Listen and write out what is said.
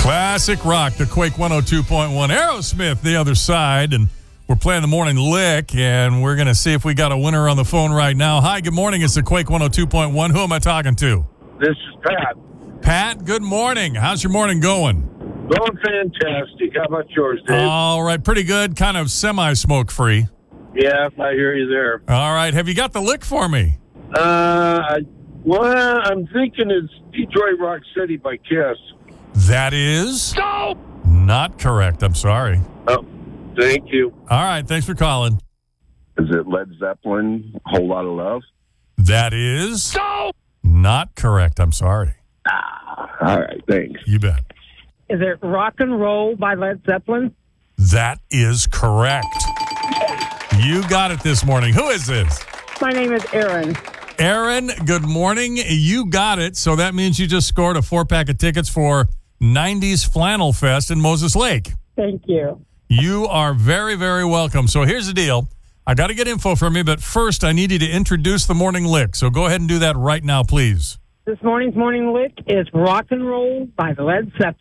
Classic rock, the Quake 102.1. Aerosmith, the other side, and we're playing the morning lick, and we're going to see if we got a winner on the phone right now. Hi, good morning. It's the Quake 102.1. Who am I talking to? This is Pat. Pat, good morning. How's your morning going? Going fantastic. How about yours, Dave? All right, pretty good. Kind of semi-smoke free. Yeah, I hear you there. All right, have you got the lick for me? Well, I'm thinking it's Detroit Rock City by Kiss. That is not correct. I'm sorry. Oh, thank you. All right, thanks for calling. Is it Led Zeppelin, Whole Lot of Love? That is not correct. I'm sorry. All right, thanks. You bet. Is it Rock and Roll by Led Zeppelin? That is correct. You got it this morning. Who is this? My name is Erin. Aaron, good morning. You got it. So that means you just scored a 4-pack of tickets for 90s Flannel Fest in Moses Lake. Thank you. You are very, very welcome. So here's the deal. I got to get info from you, but first I need you to introduce the morning lick. So go ahead and do that right now, please. This morning's morning lick is Rock and Roll by Led Zeppelin.